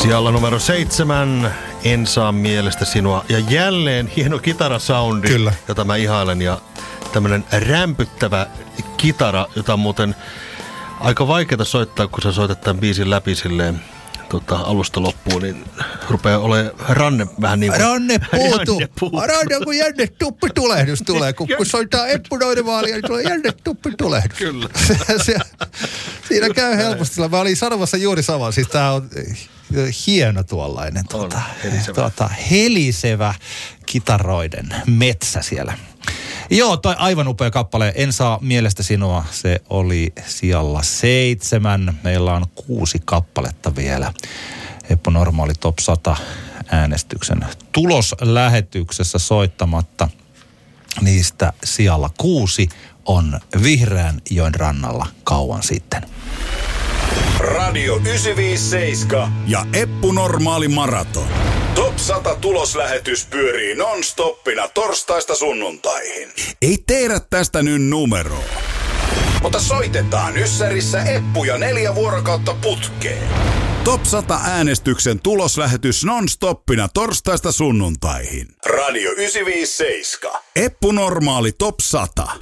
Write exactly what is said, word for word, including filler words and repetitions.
Sijalla numero seitsemän, En saa mielestä sinua. Ja jälleen hieno kitarasoundi, Kyllä. jota mä ihailen. Ja tämmönen rämpyttävä kitara, jota on muuten aika vaikeaa soittaa, kun sä soitat tämän biisin läpi silleen tota, alusta loppuun, niin rupeaa olemaan ranne vähän niin kuin... Ranne puutu. Ranne puutu. Ranne kun jänne tuppitulehdus tulee. Kun, kun soittaa Eppu Noidevaalia, niin tulee jänne tuppitulehdus. Kyllä. se, siinä käy helposti. Mä olin sanomassa juuri sama. Siis tää on hieno tuollainen tuota, helisevä. Tuota, helisevä kitaroiden metsä siellä. Joo, toi aivan upea kappale. En saa mielestä sinua. Se oli sijalla seitsemän. Meillä on kuusi kappaletta vielä. Eppu Normaali Top sata äänestyksen tuloslähetyksessä soittamatta. Niistä sijalla kuusi on Vihreän joen rannalla kauan sitten. Radio yhdeksänsataaviisikymmentäseitsemän ja Eppu Normaali Maraton. Top sata tuloslähetys pyörii non-stoppina torstaista sunnuntaihin. Ei tehdä tästä nyt numeroa. Mutta soitetaan Yssärissä Eppu ja neljä vuorokautta putkeen. Top sata äänestyksen tuloslähetys non-stoppina torstaista sunnuntaihin. Radio yhdeksänsataaviisikymmentäseitsemän. Eppu Normaali Top sata.